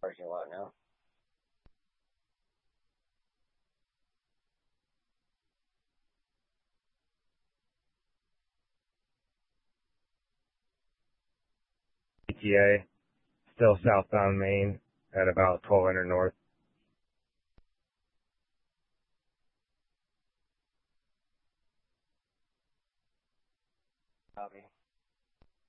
parking lot now. ETA, still southbound Main at about 1200 north. Copy.